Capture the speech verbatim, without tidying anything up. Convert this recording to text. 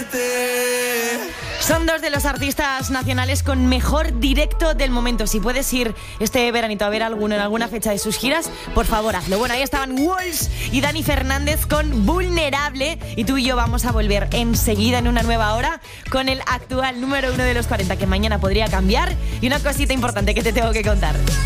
Son dos de los artistas nacionales con mejor directo del momento. Si puedes ir este veranito a ver alguno en alguna fecha de sus giras, por favor hazlo. Bueno, ahí estaban Walls y Dani Fernández con Vulnerable. Y tú y yo vamos a volver enseguida en una nueva hora con el actual número uno de los cuarenta, que mañana podría cambiar. Y una cosita importante que te tengo que contar.